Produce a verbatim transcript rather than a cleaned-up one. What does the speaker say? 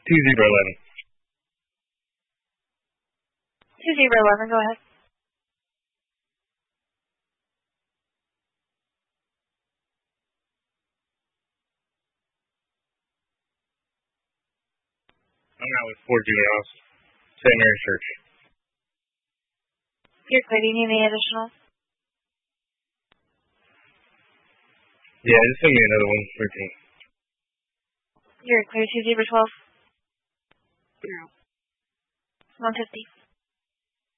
Two zebra eleven. Two zebra eleven, go ahead. I'm out with four juveniles. Saint Mary's Church. You're clear. Do you need any additional? Yeah, just send me another one. Thirteen. You're clear. Two zebra twelve. Zero. One fifty.